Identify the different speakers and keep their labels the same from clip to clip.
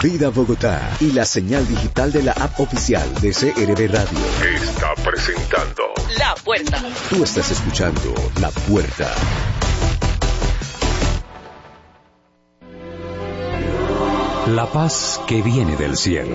Speaker 1: Vida Bogotá y la señal digital de la app oficial de CRB Radio
Speaker 2: está presentando
Speaker 3: La Puerta.
Speaker 1: Tú estás escuchando La Puerta.
Speaker 4: La paz que viene del cielo.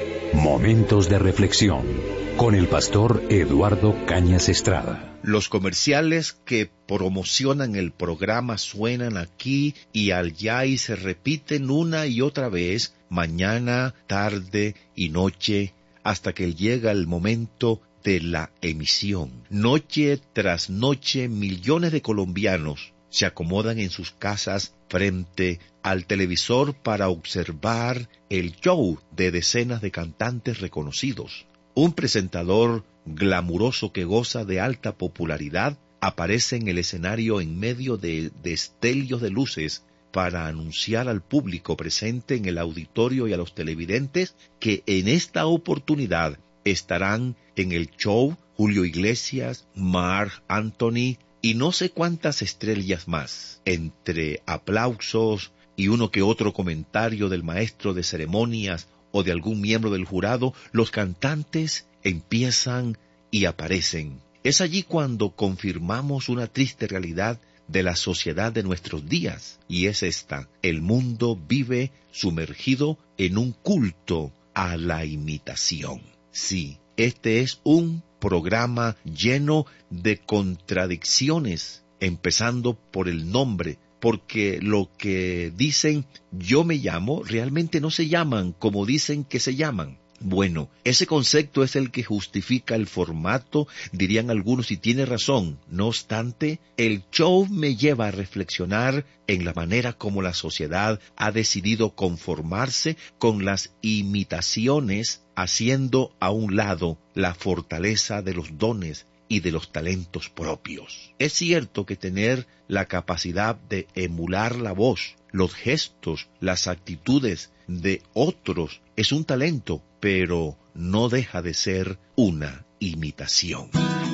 Speaker 4: Momentos de reflexión con el pastor Eduardo Cañas Estrada.
Speaker 5: Los comerciales que promocionan el programa suenan aquí y allá y se repiten una y otra vez, mañana, tarde y noche, hasta que llega el momento de la emisión. Noche tras noche, millones de colombianos se acomodan en sus casas frente al televisor para observar el show de decenas de cantantes reconocidos. Un presentador glamuroso que goza de alta popularidad aparece en el escenario en medio de destellos de luces para anunciar al público presente en el auditorio y a los televidentes que en esta oportunidad estarán en el show Julio Iglesias, Marc Anthony y no sé cuántas estrellas más. Entre aplausos y uno que otro comentario del maestro de ceremonias o de algún miembro del jurado, los cantantes empiezan y aparecen. Es allí cuando confirmamos una triste realidad de la sociedad de nuestros días, y es esta: el mundo vive sumergido en un culto a la imitación. Sí, este es un programa lleno de contradicciones, empezando por el nombre, porque lo que dicen yo me llamo, realmente no se llaman como dicen que se llaman. Bueno, ese concepto es el que justifica el formato, dirían algunos, y tiene razón. No obstante, el show me lleva a reflexionar en la manera como la sociedad ha decidido conformarse con las imitaciones, haciendo a un lado la fortaleza de los dones y de los talentos propios. Es cierto que tener la capacidad de emular la voz, los gestos, las actitudes de otros es un talento, pero no deja de ser una imitación.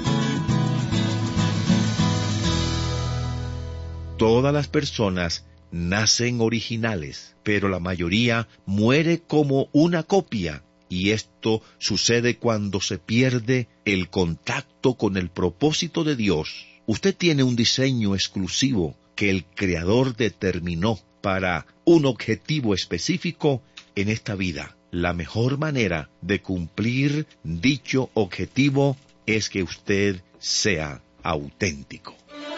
Speaker 5: Todas las personas nacen originales, pero la mayoría muere como una copia. Y esto sucede cuando se pierde el contacto con el propósito de Dios. Usted tiene un diseño exclusivo que el Creador determinó para un objetivo específico en esta vida. La mejor manera de cumplir dicho objetivo es que usted sea auténtico.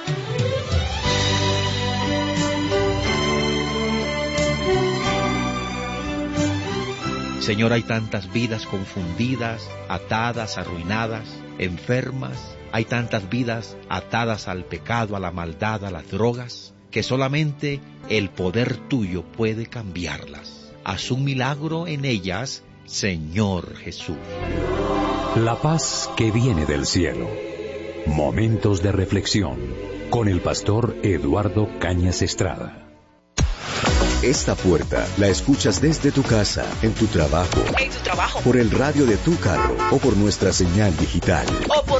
Speaker 5: Señor, hay tantas vidas confundidas, atadas, arruinadas, enfermas. Hay tantas vidas atadas al pecado, a la maldad, a las drogas, que solamente el poder tuyo puede cambiarlas. Haz un milagro en ellas, Señor Jesús.
Speaker 4: La paz que viene del cielo. Momentos de reflexión con el pastor Eduardo Cañas Estrada.
Speaker 1: Esta puerta la escuchas desde tu casa, en tu trabajo, por el radio de tu carro o por nuestra señal digital.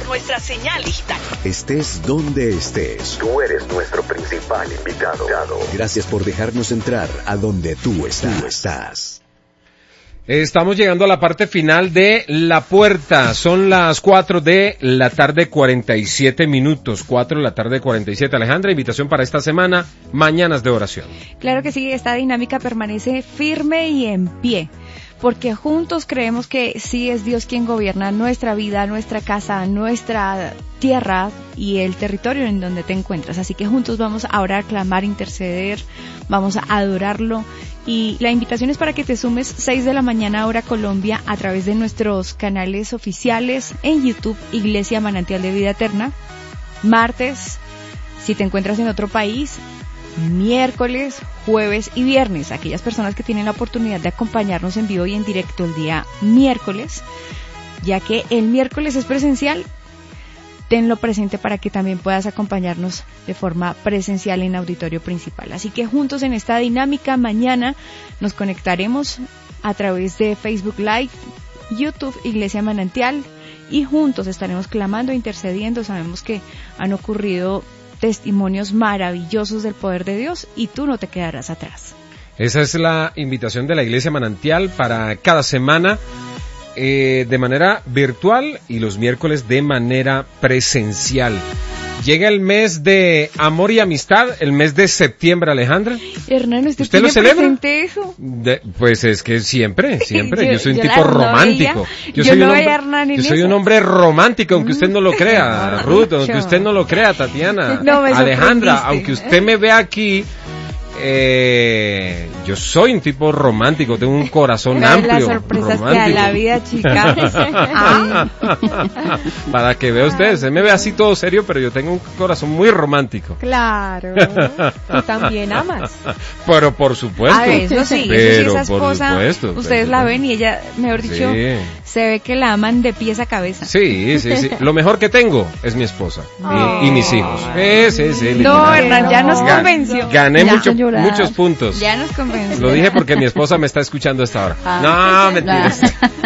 Speaker 1: Estés donde estés,
Speaker 2: Tú eres nuestro principal invitado.
Speaker 1: gracias por dejarnos entrar a donde tú estás.
Speaker 6: Estamos llegando a la parte final de La Puerta. Son las 4 de la tarde, 47 minutos. 4 de la tarde, 47. Alejandra, invitación para esta semana, Mañanas de Oración.
Speaker 7: Claro que sí, esta dinámica permanece firme y en pie, porque juntos creemos que sí es Dios quien gobierna nuestra vida, nuestra casa, nuestra tierra y el territorio en donde te encuentras. Así que juntos vamos a orar, clamar, interceder, vamos a adorarlo. Y la invitación es para que te sumes 6 de la mañana hora Colombia a través de nuestros canales oficiales en YouTube, Iglesia Manantial de Vida Eterna. Martes, si te encuentras en otro país, miércoles, jueves y viernes. Aquellas personas que tienen la oportunidad de acompañarnos en vivo y en directo el día miércoles, ya que el miércoles es presencial, tenlo presente para que también puedas acompañarnos de forma presencial en auditorio principal. Así que juntos en esta dinámica mañana nos conectaremos a través de Facebook Live, YouTube Iglesia Manantial, y juntos estaremos clamando e intercediendo. Sabemos que han ocurrido testimonios maravillosos del poder de Dios y tú no te quedarás atrás.
Speaker 6: Esa es la invitación de la Iglesia Manantial para cada semana, de manera virtual y los miércoles de manera presencial. Llega el mes de amor y amistad, el mes de septiembre, Alejandra.
Speaker 7: Hernán,
Speaker 6: ¿Usted lo celebra?
Speaker 7: Presente eso?
Speaker 6: Pues es que siempre. Yo soy un tipo
Speaker 7: no
Speaker 6: romántico.
Speaker 7: Yo
Speaker 6: soy un hombre romántico, aunque usted no lo crea, Ruth, aunque usted no lo crea, Tatiana, Alejandra, aunque usted me vea aquí. Yo soy un tipo romántico, tengo un corazón amplio.
Speaker 7: Las sorpresas que da la vida, chica.
Speaker 6: Para que vea usted, se me ve así todo serio, pero yo tengo un corazón muy romántico.
Speaker 3: Claro, tú también amas.
Speaker 6: Pero por supuesto.
Speaker 7: Eso sí,
Speaker 6: pero
Speaker 7: esa esposa,
Speaker 6: supuesto,
Speaker 7: ustedes la ven y ella, mejor dicho, se ve que la aman de pies a cabeza.
Speaker 6: Sí. Lo mejor que tengo es mi esposa y mis hijos. Sí.
Speaker 7: No, Hernán, ya nos convenció.
Speaker 6: Gané muchos puntos.
Speaker 7: Ya nos convenció.
Speaker 6: Lo dije porque mi esposa me está escuchando hasta ahora. No, mentiras.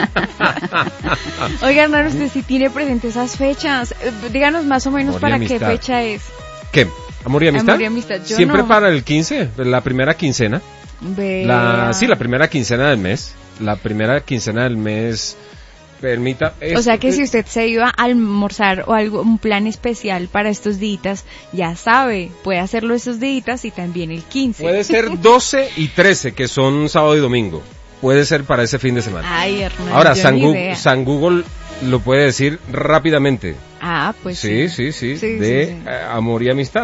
Speaker 7: Oiga, Hernán, usted sí tiene presente esas fechas. Díganos más o menos para qué fecha es.
Speaker 6: ¿Qué? ¿Amor y amistad?
Speaker 7: Amor y amistad.
Speaker 6: Siempre para el 15, la primera quincena. La primera quincena del mes. La primera quincena del mes. Permita.
Speaker 7: O sea que si usted se iba a almorzar o algo, un plan especial para estos días, ya sabe, puede hacerlo esos días y también el 15.
Speaker 6: Puede ser 12 y 13, que son sábado y domingo. Puede ser para ese fin de semana.
Speaker 7: Ay, Hernán,
Speaker 6: ahora, San Google lo puede decir rápidamente.
Speaker 7: Ah, pues
Speaker 6: sí. Amor y amistad.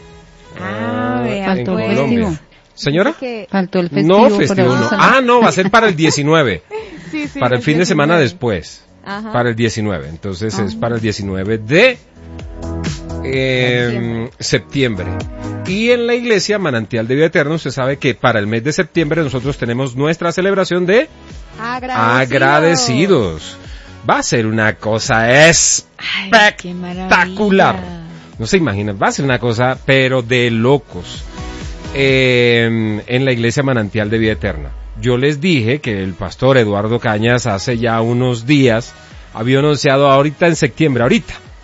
Speaker 7: Faltó
Speaker 6: el festivo. ¿Señora?
Speaker 3: Faltó el festivo.
Speaker 6: No, festivo no. No, va a ser para el 19. Para el fin de semana después.
Speaker 3: Ajá.
Speaker 6: Para el 19. Entonces es para el 19 de septiembre. Y en la iglesia Manantial de Vida Eterna, usted sabe que para el mes de septiembre nosotros tenemos nuestra celebración de agradecidos. Va a ser una cosa espectacular. No se imaginan, va a ser una cosa pero de locos. En la iglesia Manantial de Vida Eterna. Yo les dije que el pastor Eduardo Cañas hace ya unos días había anunciado en septiembre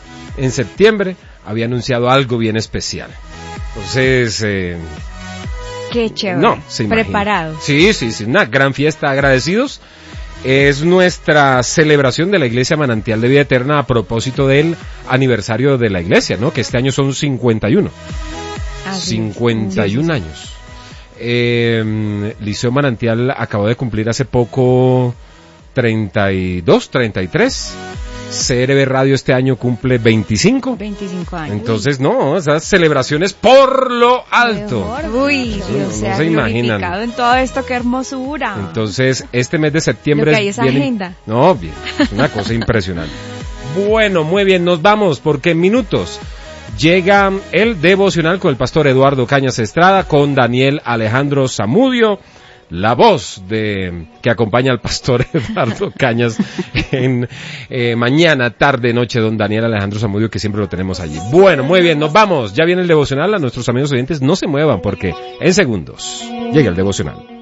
Speaker 6: había anunciado algo bien especial. Entonces,
Speaker 7: qué chévere.
Speaker 6: No, se imagina.
Speaker 7: Preparado.
Speaker 6: Sí, una gran fiesta, agradecidos. Es nuestra celebración de la iglesia Manantial de Vida Eterna a propósito del aniversario de la iglesia, ¿no? Que este año son 51. 51 años. Liceo Manantial acabó de cumplir hace poco 33. CRB Radio este año cumple 25
Speaker 7: años.
Speaker 6: Entonces, esas celebraciones por lo alto.
Speaker 7: Uy, Dios sea glorificado en todo esto, qué hermosura.
Speaker 6: Entonces, este mes de septiembre
Speaker 7: lo que hay es agenda.
Speaker 6: Bien, es una cosa impresionante. Bueno, muy bien, nos vamos porque en minutos llega el devocional con el pastor Eduardo Cañas Estrada, con Daniel Alejandro Zamudio, la voz que acompaña al pastor Eduardo Cañas en mañana, tarde, noche, don Daniel Alejandro Zamudio, que siempre lo tenemos allí. Bueno, muy bien, nos vamos. Ya viene el devocional. A nuestros amigos oyentes, no se muevan porque en segundos llega el devocional.